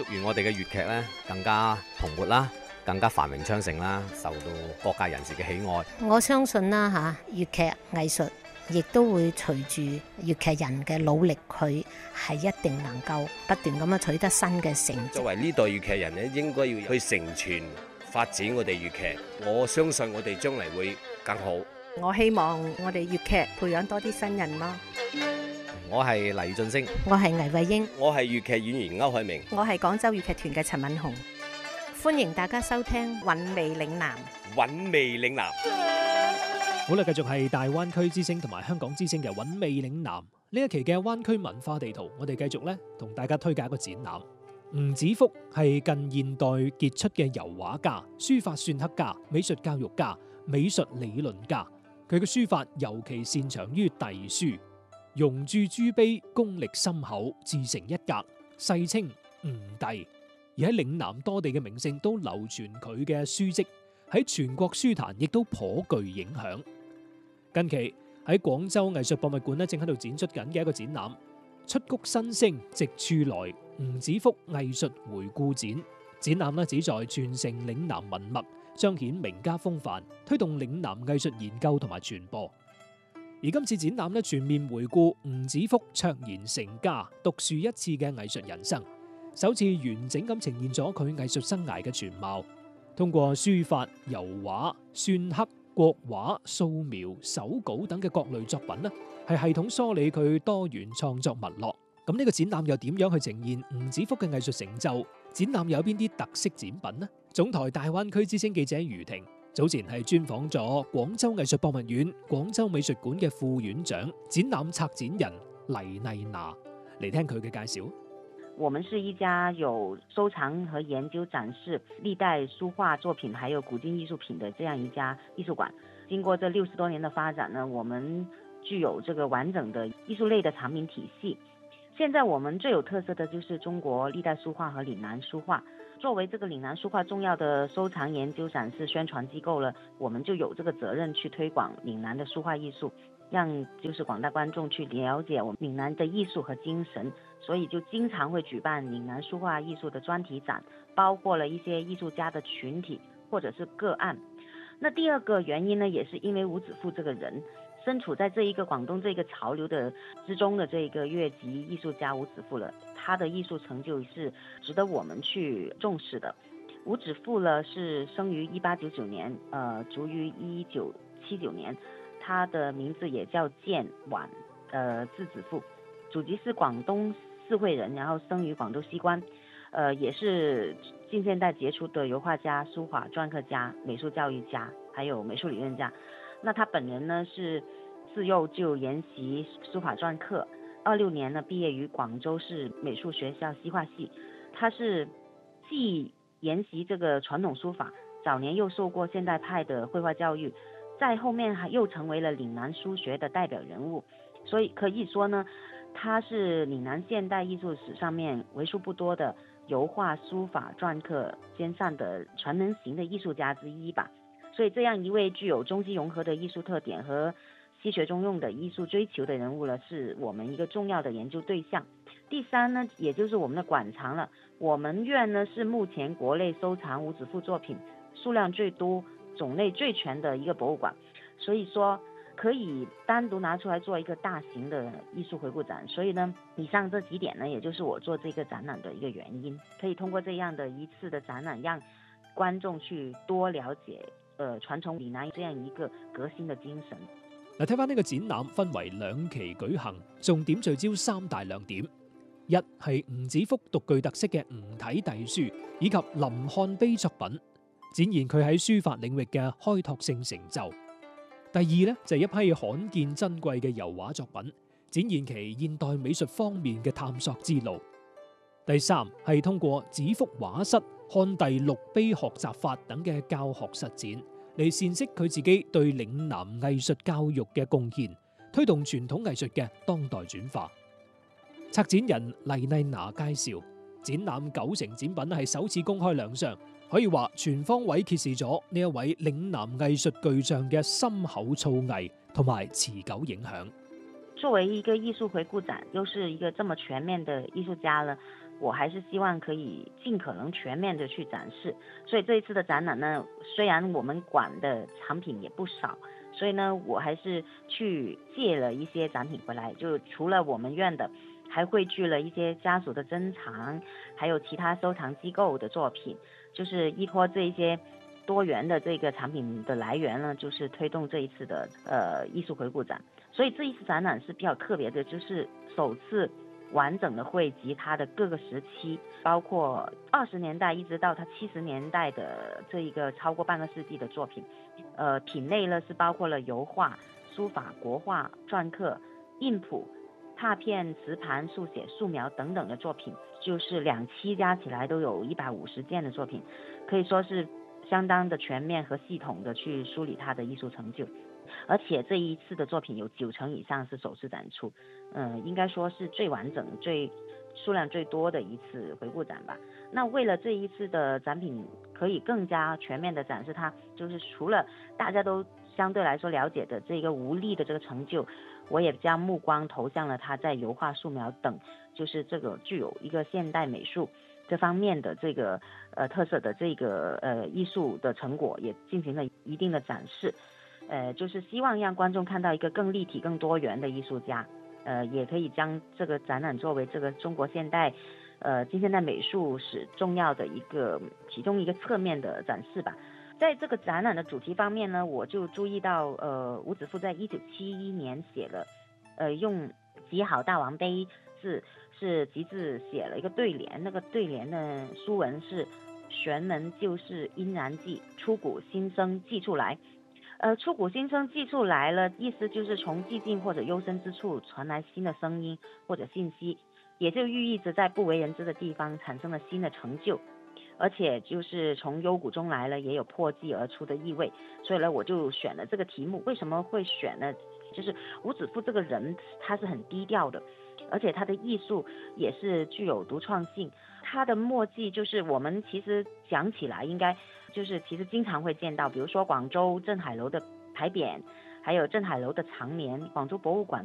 祝願我哋嘅粵劇咧更加蓬勃啦，更加繁榮昌盛啦，受到各界人士嘅喜愛。 我相信啦嚇，粵劇藝術亦都會隨住粵劇人嘅努力，佢係一定能夠不斷咁樣取得新嘅成績。 作為呢代粵劇人咧，應該要去承傳發展我哋粵劇。我相信我哋將嚟會更好。 我希望我哋粵劇培養多啲新人咯。 我係黎俊升， 我係倪慧英， 我係粵劇演員歐海明， 我係廣州粵劇團嘅陳敏紅。 歡迎大家收聽韻味嶺南。 韻味嶺南。 好啦，繼續係大灣區之聲同埋香港之聲嘅韻味嶺南呢一期嘅灣區文化地圖，我哋繼續咧同大家推介一個展覽。吳子福係近現代傑出嘅油畫家、書法篆刻家、美術教育家、美術理論家。佢嘅書法尤其擅長於隸書，容著諸碑，功力深厚，自成一格，世稱吳隸。而喺嶺南多地嘅名勝都流傳佢嘅書籍，喺全國書壇亦都頗具影響。近期喺廣州藝術博物館正喺度展出緊嘅一個展覽，出谷新聲直處來吳子福藝術回顧展。展覽旨在傳承嶺南文脈，彰顯名家風範，推動嶺南藝術研究同埋傳播。而今次展覽全面回顧吳子福卓然成家、獨樹一幟嘅藝術人生，首次完整咁呈現咗佢藝術生涯嘅全貌。通過書法、油畫、篆刻、國畫、素描、手稿等嘅各類作品係系統梳理佢多元創作脈絡。咁呢個展覽又點樣去呈現吳子福嘅藝術成就？展覽有邊啲特色展品呢？總台大灣區之聲記者余婷早前係專訪咗廣州藝術博物院、廣州美術館嘅副院長、展覽策展人黎麗娜嚟聽佢嘅介紹。 我們是一家有收藏和研究展示歷代書畫作品還有古今藝術品的這樣一家藝術館。經過這60多年的發展呢，我們具有這個完整的藝術類的藏品體系。現在我們最有特色的就是中國歷代書畫和嶺南書畫。作為這個嶺南書畫重要的收藏、研究、展示、宣傳機構呢，我們就有這個責任去推廣嶺南的書畫藝術，讓就是廣大觀眾去了解我們嶺南的藝術和精神。所以就經常會舉辦嶺南書畫藝術的專題展，包括了一些藝術家的群體或者是個案。那第二個原因呢，也是因為吳子福這個人身處在這一個廣東這個潮流的之中的這一個粵籍藝術家吳子福了，他的藝術成就是值得我們去重視的。吳子福呢是生於1899年，卒於1979年，他的名字也叫建晚，字子福，祖籍是廣東四會人，然後生於廣州西關，也是近現代傑出的油畫家、書法篆刻家、美術教育家，還有美術理論家。那他本人呢是自幼就研習書法篆刻，26年呢畢業於廣州市美術學校西畫系。他是既研習這個傳統書法，早年又受過現代派的繪畫教育，在後面又成為了嶺南書學的代表人物。所以可以說呢，他是嶺南現代藝術史上面為數不多的油畫、書法、篆刻兼善的全能型的藝術家之一吧。所以這樣一位具有中西融合的藝術特點和西學中用的藝術追求的人物呢，是我們一個重要的研究對象。第三呢，也就是我們的館藏了。我們院呢是目前國內收藏吳子福作品數量最多、種類最全的一個博物館，所以說可以單獨拿出來做一個大型的藝術回顧展。所以呢，以上這幾點呢，也就是我做這個展覽的一個原因。可以通過這樣的一次的展覽，讓觀眾去多了解傳承嶺南這樣一個革新的精神。 嗱，睇翻呢個展覽分為2期舉行，重點聚焦3大亮點：一係吳子福獨具特色嘅吳體隸書，以及臨漢碑作品，展現佢喺書法領域嘅開拓性成就；第二就係一批罕見珍貴嘅油畫作品，展現其現代美術方面嘅探索之路；第三係通過子福畫室、漢隸錄碑學習法等嘅教學實踐，嚟闡釋佢自己對嶺南藝術教育嘅貢獻，推動傳統藝術嘅當代轉化。策展人黎麗娜介紹，展覽9成展品係首次公開亮相，可以話全方位揭示咗呢一位嶺南藝術巨匠嘅深厚造詣同埋持久影響。 作为一个艺术回顾展，又是一个这么全面的艺术家呢，我还是希望可以尽可能全面的去展示。所以这一次的展览呢，虽然我们馆的产品也不少，所以呢，我还是去借了一些展品回来，就除了我们院的，还汇聚了一些家属的珍藏，还有其他收藏机构的作品，就是依托这一些多元的这个产品的来源呢，就是推动这一次的艺术回顾展。所以这一次展览是比较特别的，就是首次完整的汇集它的各个时期，包括20年代一直到它70年代的这一个超过半个世纪的作品。品类呢是包括了油画、书法、国画、篆刻、印谱、拓片、瓷盘、速写、素描等等的作品，就是2期加起来都有150件的作品，可以说是相当的全面和系统的去梳理它的艺术成就。而且这一次的作品有90%以上是首次展出，应该说是最完整、数量最多的一次回顾展吧。那为了这一次的展品可以更加全面的展示它，就是除了大家都相对来说了解的这个吴宓的这个成就，我也将目光投向了他在油画、素描等，就是这个具有一个现代美术这方面的这个特色的这个艺术的成果，也进行了一定的展示。就是希望让观众看到一个更立体、更多元的艺术家，也可以将这个展览作为这个中国现代近现代美术史重要的其中一个侧面的展示吧。在这个展览的主题方面呢，我就注意到吴子富在1971年写了用极好大王碑字是集字写了一个对联，那个对联的书文是玄门旧事殷然记，出谷新生记出来。出谷新生记出来了，意思就是从寂静或者幽深之处传来新的声音或者信息，也就寓意着在不为人知的地方产生了新的成就，而且就是从幽谷中来了，也有破纪而出的意味。所以呢，我就选了这个题目。为什么会选呢？就是吴子富这个人他是很低调的，而且他的艺术也是具有独创性。他的墨迹就是我们其实讲起来应该就是其实经常会见到，比如说广州镇海楼的牌匾，还有镇海楼的长联，广州博物馆